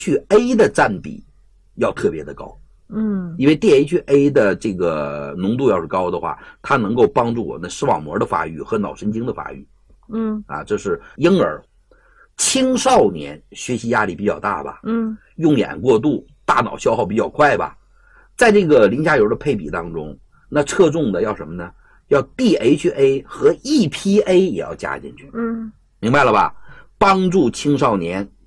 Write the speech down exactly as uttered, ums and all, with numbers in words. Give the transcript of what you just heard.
H A 的占比要特别的高。 嗯， 因为 D H A 的这个浓度要是高的话，它能够帮助我们的视网膜的发育和脑神经的发育。 嗯， 啊，这是婴儿。青少年学习压力比较大吧， 嗯， 用眼过度，大脑消耗比较快吧，在这个磷加油的配比当中，那侧重的要什么呢？要 D H A 和 E P A 也要加进去。 嗯， 明白了吧？帮助青少年